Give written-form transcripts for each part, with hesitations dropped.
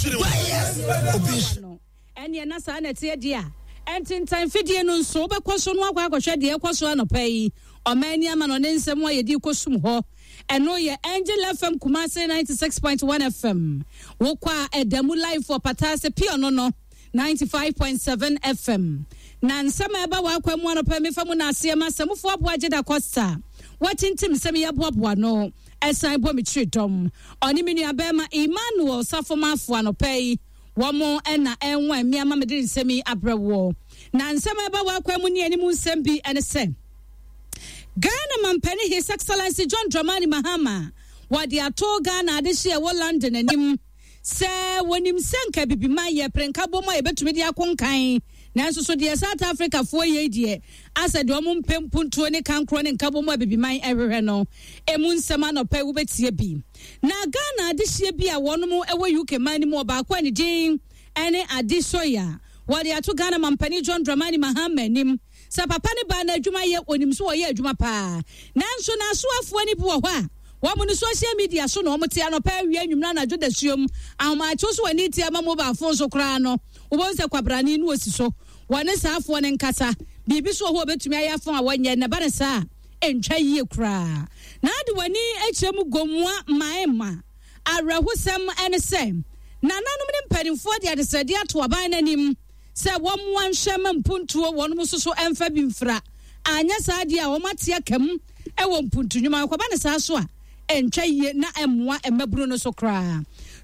ene na sa na tie dia entintan fidie no nso be kwaso no akwa de kwaso anopai omani ama no ne nsem wa yedi kosum ho eno ye Angel FM Kumasi 96.1 FM wokwa edamu live for patase piono no 95.7 FM na nsema eba wa kwa mu anopai me famu na ase ma semfo aboaje da Costa watintim sem ye boaboa no esan bo me tridom oni menu abema Emmanuel Safomafo anopai womo ena enwa miama medin nsemi abrewo na nsema eba wa kwa mu ne ani mu nsem bi ene se Ghana Mampani His Excellency John Dramani Mahama wadi ato Ghana adehye e wo London anim se wonim senka bibima ye prenka bomo e betumi dia konkan nanso so de South Africa fo ye die asa de omo mpempuntuo ne kankro ne nkabomo bibima ehwehwe no emu nsema no pa wo betie bi na Ghana adehye bi a wonom ewo UK man mu oba kwa ne din ene adesoya wadi ato Ghana Mampani John Dramani Mahama anim sa papa ne ba na adwuma ye onim so ye adwuma pa nanso na so afo ani bu ho a wo mo no social media so no mo te anopa awie anwumna na dwo da suom ahoma acho so wani tie ama mo ba afo so kra no wo bo se kwabrani no osi so wone sa afo ne nkasa bibi so ho betumi ayafo a wonye ne ba ne sa entwa yie kra na de wani echrem gomwa maema arahusem ene se na nanom ne mpanimfo de adesade ato aban nanim se womwan hwema mpuntuo wonom so emfa bi mfra anya saade a womate akam e wo mpuntunwuma kwa ba ne sa so a entwa yie na emwa emaburu no so kra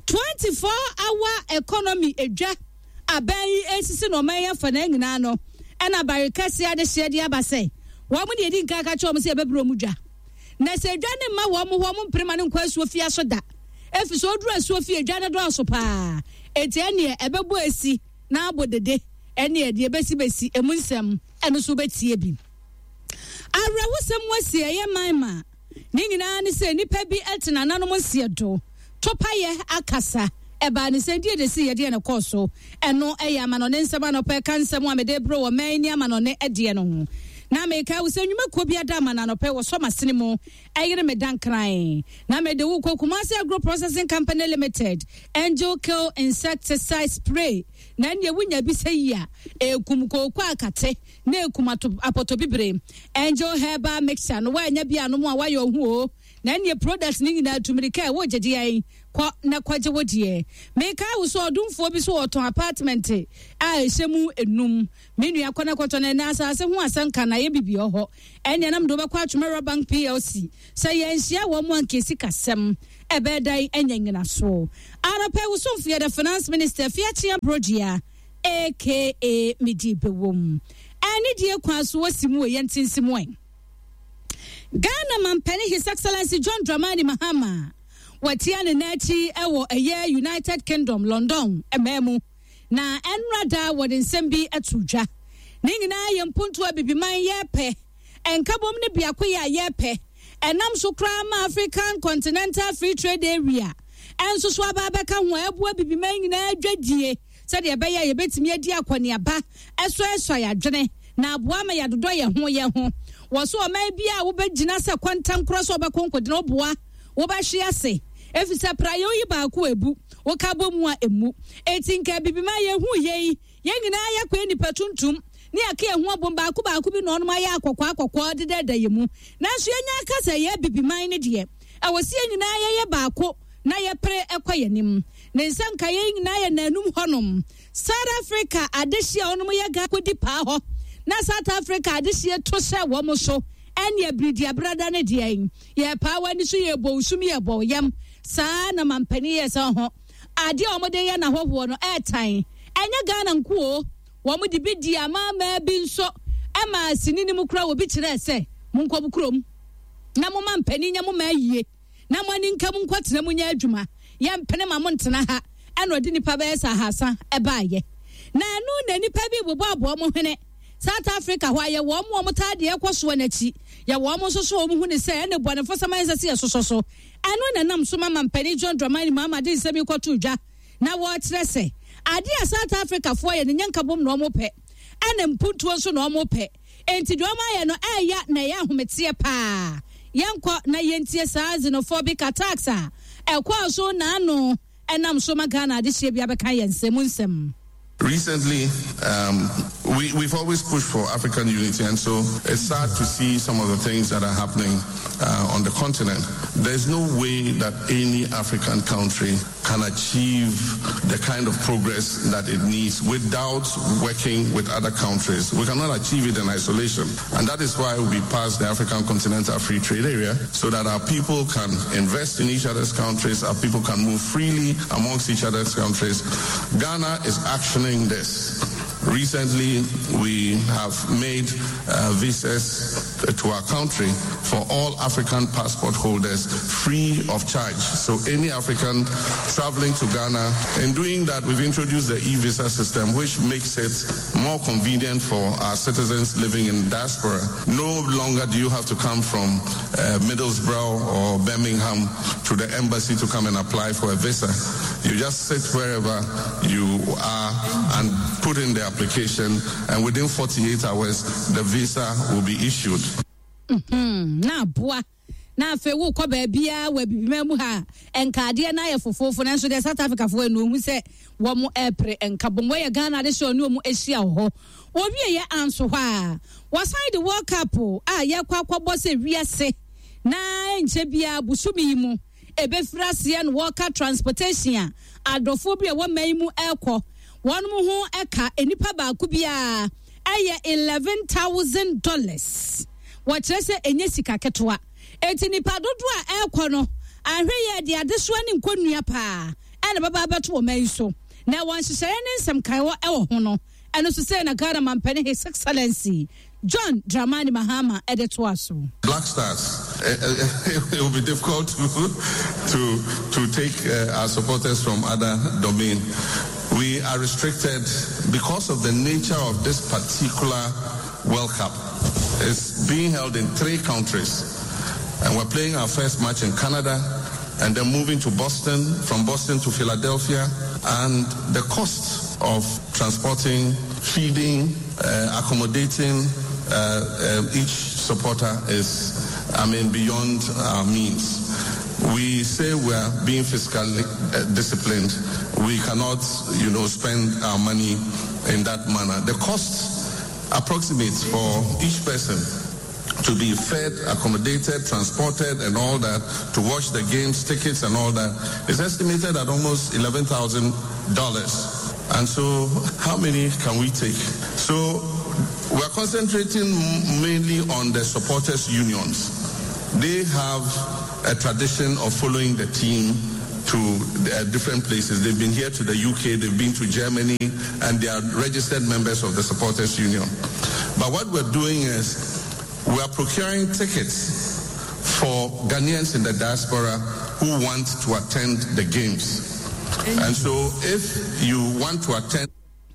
24-hour economy edwa aban esisi no man ya fa na nyina no ena barikasi ade hye abase wo mo de edi nkaka cho mo se ebebro mu dwa na se dwa ne ma wo mo mprema ne nkwa suo fia so da efiso odura suo fia dwa ne do so pa etiane ebebo esi na abodede ene de besi emu nsem eno so betie bi arawusem wasi eye manma ni nyina ne se nipa bi etena nanom sie do topaye akasa eba ne se die de si ye de ne koso eno eye amano ne nsem anopa kansem amede bro wo man ni amano ne ede no ho na meka wo se nwuma ko bi ada amana anopa wo so masene mu ayere me dan kran na me de wo ko Kumasi Agro Processing Company Limited Angel Kill Insecticide Spray na ne wunya bi seya ekum kokko akate na ekum apoto bibre Angel Herbal Mixture no wa nya bi anom a wa yo hu o na ne products ni nyina tumirika wo jeje ai kwa na kwaje wodie meka wo so odumfo bi so oton apartment a ehemu enum menu akona kwato na na asase hu asanka na ye bibi ho enya nam do be kwa Atwumera Bank PLC say ye nhia wo mo ankesi kasem ebedai enya nyina so arapa wo so mfia the finance minister Fiachia Brogia aka Midibewom ani die kwa so wasimu ye ntinsimu en Ghana Mampani His Excellency John Dramani Mahama watiane nachi ewo eye United Kingdom London ememu na enrada wodensem atudwa ningina ye mpuntu abibiman yepe enkabom ne biakoya yepe enam so kra ma African Continental Free Trade Area enso so ababeka ho ebu abibiman nyina adwadie sade ebeya ye betimi adi akwane aba eso ya dwene na aboa ma yadodo ye ho woso o man bia wo begina se kwantam kro so obekonkodina oboa wo ba hwe ase efisa prayo yi ba ko ebu wo ka bomu a emu etinka bibima ye hu ye nyina ya kwa ni patuntum ni aka ye hu abom ba ko bi no no ma ya akokwa dededa ye mu nanso ye nya kasa ye bibima ne de awose nyina ye ba ko na ye pre ekwa ye nim ne nsanka ye nyina ye nanum honom South Africa adehia onom ye ga kodi pa ho na South Africa adehia to se wo mo so ene abridia brada ne de ye pa wani so ye bo usum ye bo yam sa na Mampani ye sa ho ade omode ye na hwoho no etan enye Ghana nkuo wo mo de bi di ama ma bi nso ema sinini mu kura wo bi kire se munko bu krom na mo Mampani nya mo ma yie na mo ani nka mo nkotena mo nya adwuma ye mpene ma mo ntena ha eno de nipa ba esa hasa ebaaye na anu na nipa bi bobo abo mo hwene South Africa ho aye wo mo tade ekoso nachi ya wo mo so wo mo hu ne se ene buanefo samanza se so anu na nam so Mampani John Dramani Mahama de se mi kwoto dwa na wo kire se ade a South Africa fo ye ne nyanka bom no mo pe ene mpuntuo so no mo pe enti do ma ye no eya na ya ahomete pa yenko na yentie saa xenophobic attacks a ekwa so na anu enam so ma Ghana de hye bia beka nsem. Recently, we've always pushed for African unity, and so it's sad to see some of the things that are happening on the continent. There's no way that any African country can achieve the kind of progress that it needs without working with other countries. We cannot achieve it in isolation, and that is why we passed the African Continental Free Trade Area, so that our people can invest in each other's countries, our people can move freely amongst each other's countries. Ghana is actioning this. Recently, we have made visas to our country for all African passport holders free of charge. So any African traveling to Ghana, in doing that, we've introduced the e-visa system, which makes it more convenient for our citizens living in diaspora. No longer do you have to come from Middlesbrough or Birmingham to the embassy to come and apply for a visa. You just sit wherever you are and put in the application, and within 48 hours, the visa will be issued. Na boa. Na fe wo ko ba bia wa bibima mu ha enkade na ye fofofo na so de South Africa fo enu hu se wo mo epre enkabomwe ye Ghana de so enu mu ehia ho obi ye anso ha wasai the World Cup a ye kwakwabo se wiase na enche bia busumi mu ebefrase no worker transportation adofo bia wo man mu ekọ won mu ho eka enipa ba ku bia aye $11,000 wachire se enye sika ketwa eti nipa dodo a ekọ no ahwe ye de adeso ani nkonua pa ene baba beto wo man so na won hyehyere ne nsem kai wo ewo ho no eno so say na Ghana mampene His Excellency John Dramani Mahama edeto aso. Black Stars, it will be difficult to take our supporters from other domain. We are restricted because of the nature of this particular World Cup. It's being held in 3 countries, and we're playing our first match in Canada and then moving to Boston, from Boston to Philadelphia, and the cost of transporting, feeding, accommodating each supporter is, beyond our means. We say we are being fiscally disciplined. We cannot, spend our money in that manner. The cost approximates for each person to be fed, accommodated, transported, and all that, to watch the games, tickets, and all that, is estimated at almost $11,000. And so, how many can we take? So, we're concentrating mainly on the supporters' unions. They have a tradition of following the team to different places. They've been here to the UK, they've been to Germany, and they are registered members of the supporters' union. But what we're doing is, we are procuring tickets for Ghanaians in the diaspora who want to attend the games. And so if you want to attend...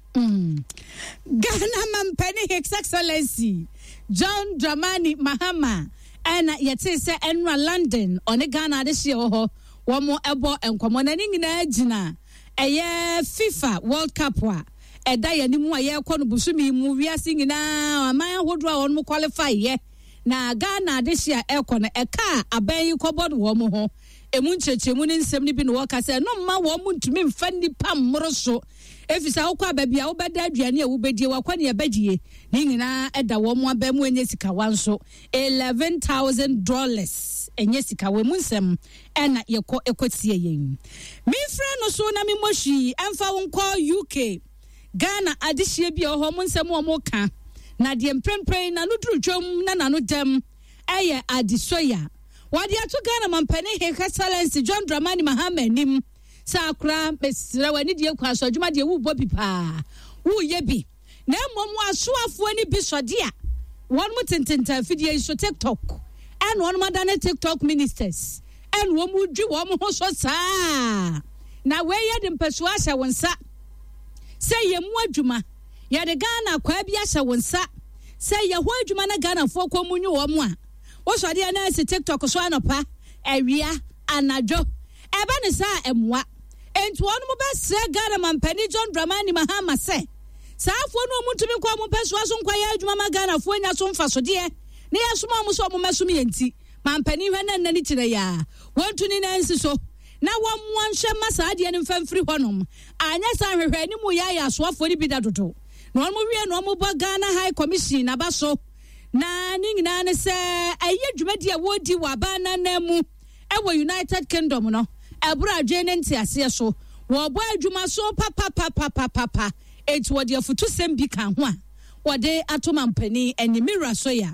Ghana mampene His Excellency John Dramani Mahama and yete se enra London on Ghana de hye ho wo mo ebo enkomo na nyina agina eye FIFA World Cup wa eda ya nimu a ye kɔ no busumi mu wiase nyina aman ahodo a won mo qualify ye na Ghana de hye ekɔ no eka aban yi kɔbɔ wo mo ho emu nkyerɛkyerɛmu ne nsɛm ne bi no wɔka sɛ no mma wo mu ntumi mfa nipa mmoro so efisa wokɔ ababia wo bɛda aduane a wo bɛdie wakɔ ne yɛbɛdie ne nyinaa ɛda wo mo aba mu enye sika wanso $11,000 enye sika we mu nsɛm ɛna yɛkɔ ekotie yɛn me frɛ no so na me moshi ɛmfa wo nkɔ UK Ghana adehye bi ho mu nsɛm wo mo ka na de mprempren na no duru twam na no dem ɛyɛ adisoya wadi atu Ghana mampene His Excellency John Dramani Mahama nim sakura mesra wani die kwa so adwuma de wu bobi pa wu ye bi na mmom asoafo ani bi sode a won mu tententa fidie so TikTok and won madane TikTok ministers and wo mu dwi wo ho so saa na we ye de mpaso ahya wonsa se ye mu adwuma ye de Ghana kwa bi ahya wonsa se ye ho adwuma na Ghana fo ko munyu wo mu a wo so de na se TikTok so anopa awia anadwo eba ne sa emwa enti won mu besre Ghana mampani John Dramani Mahama se saafo no mu ntumi kwa mu peso aso nkwa ya adwuma ma Ghana fo nya so mfa so de ne ya soma mu so mu mesum yenti mampani hwe na nani kire ya wontu ni nansi so na wɔn nhwɛ masa adeɛ no mfamfiri hɔnom anya san hwehwɛ ni mu yɛ asoafo ni bi da dodo na wɔn wie na wɔn bɔ Ghana High Commission na ba so na ne nyinaa ne sɛ ɛyɛ dwumadi a wɔdi wɔ abana na mu ɛwɔ United Kingdom no ɛbura adwe ne ntiaseɛ so wɔbɔ adwuma so papa eti wɔde afutu sɛm bi kan ho a wɔde atoma mpani Enimira Soya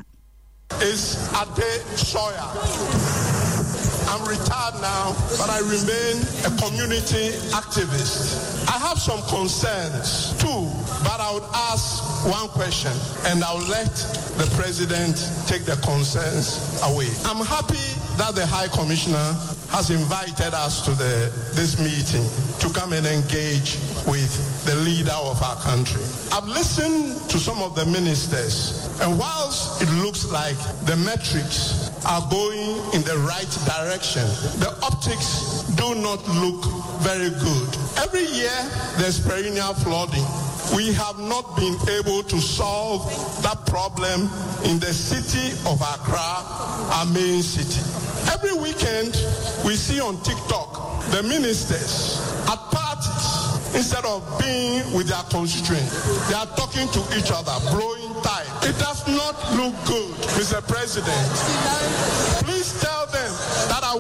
is Ade Soya. I'm retired now, but I remain a community activist. I have some concerns too, but I would ask one question and I'll let the president take the concerns away. I'm happy that the High Commissioner has invited us to this meeting to come and engage with the leader of our country. I've listened to some of the ministers, and whilst it looks like the metrics are going in the right direction, the optics do not look very good. Every year there's perennial flooding. We have not been able to solve that problem in the city of Accra, our main city. Every weekend we see on TikTok the ministers at parties, instead of being with their constituents, they are talking to each other, blowing time. It does not look good, Mr. President. Please tell them that at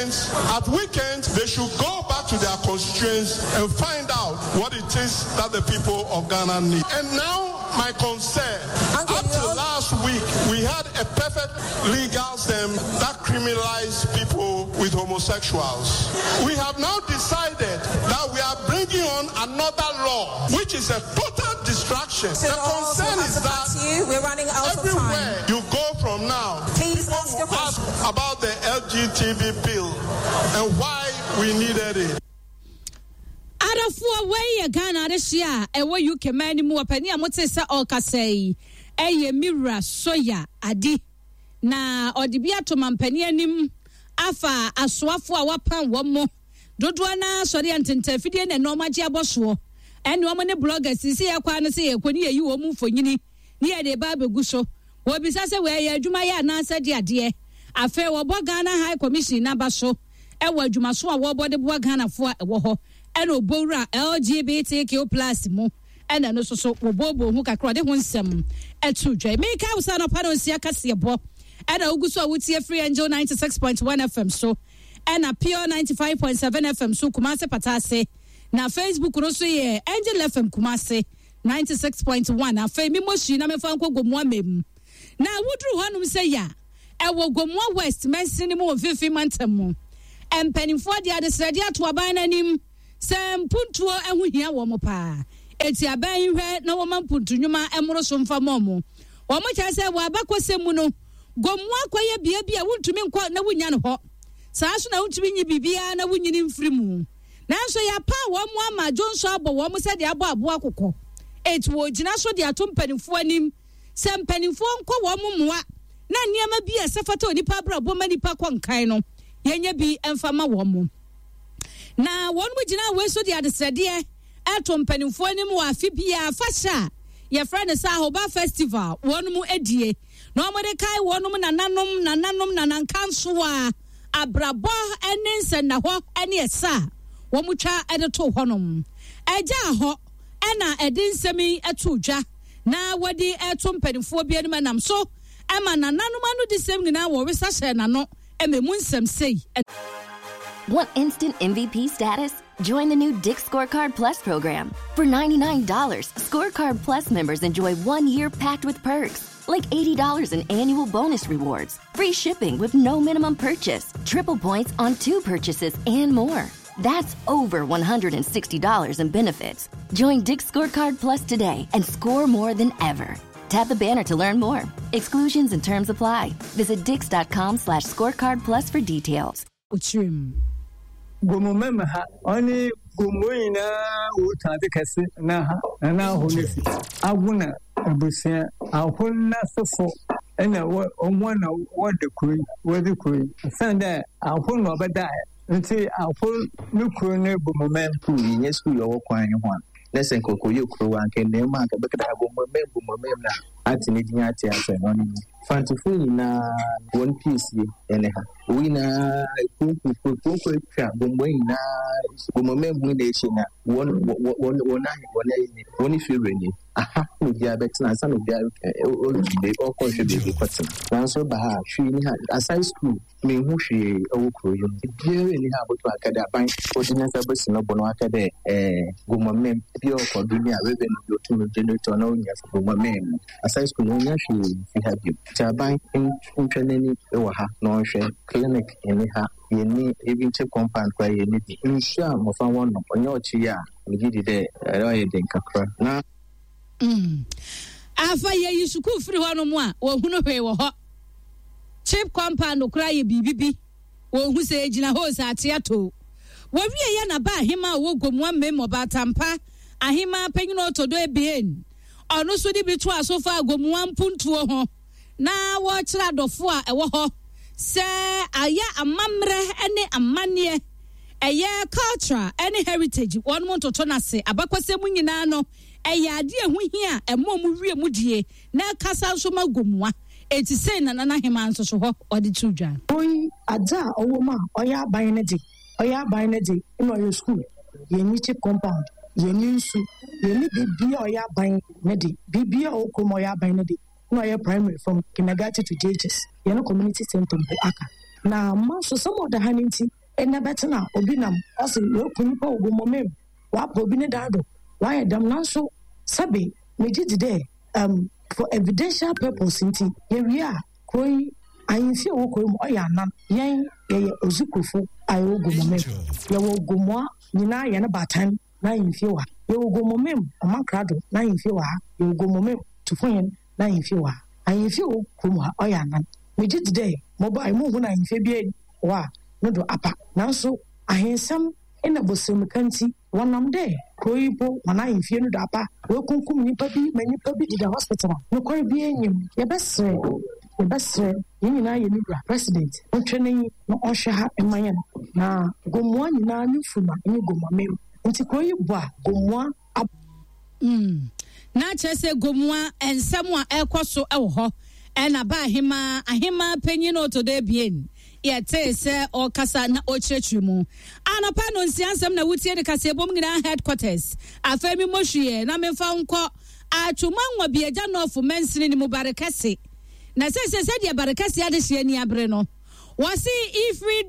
weekends, they should go back to their constituents and find out what it is that the people of Ghana need. And now, my concern, up to last week, we had a perfect legal system that criminalized people with homosexuals. We have now decided that we are bringing on another law, which is a total distraction. The concern is that we're running out of everywhere time. you go from now, please ask your question about the LGBT bill and why we needed it. Arafu away Ghana this year, ewo UK mani mu apani amotesa okasei. Enimira Soya adi na odibia to mampani anim afa asoafo a wapan wo dodoa na sori antentafidie na normaji aboso ene wo ne bloggers sisi yakwa no se yekoni yeyi wo mu mfonyini ni ye de ba begu so wo bisa se we ye adwuma ya na asa de ade afa wo bo Ghana High Commission na ba so e wo adwuma so a wo bo de bo Ghana fo a wo ho ene obowura LGBTQ+ mu ene no so wo bobo hu kakra de ho nsem etu dwa make house na pa no sia kase bo ene oguso a wutie Free Angel 96.1 FM so ena Pure 95.7 FM so Kumase Patase na Facebook no so ye Angel FM Kumase 96.1 afa mi moshi na mefa nko gomu amem na wudru honum se ya ewo gomu West Mensini mu ofifi mantam empanifo de adesrade ato aban nanim sempuntuo ehu hia wo mo pa eti aban hwe na wo mampuntu nwuma emro so mfa momo wo mo kya se wo abakose mu no gomu akoye bia wuntumi nko na wunya ne ho saa so na wuntumi nyi bibia na wunyini mfiri mu nanso ya pa wo mo ama jonso abo wo mo se de abo akokɔ eti wo gina so de ato mpanifo anim se mpanifo nko wo mo moa na niema bi esefata onipa brabo manipa kɔnkan no yenya bi emfama wo mo na won mu gina we so de adesrade ato mpanifo anim wa afibia fasha ye friend sa hoba festival won mu edie na mo de kai won mu nananom nanankanso a abrabo enense na ho ene esa wo mu twa edeto honom eja ho ena edinsemi etudwa na wodi eto mpanifo bia ne manam so ema nananom anu disem nyina wo resa hye na no ememu nsem sei. Want instant MVP status? Join the new Dick's Scorecard Plus program. For $99, Scorecard Plus members enjoy 1 year packed with perks, like $80 in annual bonus rewards, free shipping with no minimum purchase, triple points on 2 purchases, and more. That's over $160 in benefits. Join Dick's Scorecard Plus today and score more than ever. Tap the banner to learn more. Exclusions and terms apply. Visit dix.com/scorecard plus for details. Gomomema ha oni gomoyina utade kase na ha na honesi aguna abusia ahonna sofo ena omwana wode kuri wode kuri sanda ahonna obeda nti ahon nukuru ne gomomem nye school yo kwan ho an lesen kokoyo kuro anke ne ma ka bekada gomomem na ati ne dinya ati ase no ni Fantifo na one piece anyhow. We na twa bombo na bomome mu nation na one favorite aha no dia betina san no dia dey all contribute be question na so ba ha hwi ni ha aside school me hu hwi owo kro yo bia ni ha boto akada ban ordinance basi no bono akada bomome bia ko dunia we be no to generator na onya bomome aside school no nya hwi fi ha bi jaban intwenani ewa ha no hwe clinic ni ha yeni even check compound kwa yeni insha mo fa won no onye ochi ya ngidi de ayo de nkakra na afa ye yisuku free ho no mu a wo hunu hwe wo ho cheap compound okra ye bibibi wo hu se ejina ho sa atiato wo wie ye na ba ahima wo gomwa memo batampa ahima penyino otodo ebien ono so di bitu asofa gomwa mpuntuo ho na wo kira dofo a ewo ho se aya amamre ene amanie eye culture ene heritage won mo toto na se abakwase mu nyina no eye ade ehu hia emo mu wie mu die na kasa so magomwa eti sei na nana hema nso so ho ode tudwa oi aja owoma oya aban ne de no your school ye ni cheap compound ye ni nsu ye ni bibia oya aban ne de bibia okomo oya aban ne de no your primary from kindergarten to JHS ye no community center bo aka na ma so some of the haninti ena betena obi nam ose yo kunipa ogomomem wa obi ne dado wa edam nanso sabe megidi de for evidential purpose nti ye wi a koi ayinfi wo koi mo oya nan yen ye ozukufo ayo ogomomem ye wo ogomoa nyina ye ne batan na ayinfi wa ye ogomomem amakrado na ayinfi wa ye ogomomem tufoyen na ayinfi wa ayinfi wo komo oya nan megidi de mobile mo hu na ayinfi bi wa no do apa nanso ahensam ina bosem kanti wonam de koibo wana ayinfi no do apa we kunkum nipa bi di da hospital no kor bi enyim ye besre nyina ye ni president ontwene no ohwe ha emanya na gomoa nyina nyufuma ni gomamem nti koibo a gomoa na chese gomoa ensam a ekoso ewo ho ena ba ahima penyino otodo bien yete se o kasa na o chirechirimu anapa no nsiansam na wutie de kasa ebom ngina headquarters afemi mohwie na memfa nko atumanwa bieja no of mensini ni mubarakase na se de barakase ade hie ni abre no wasi if we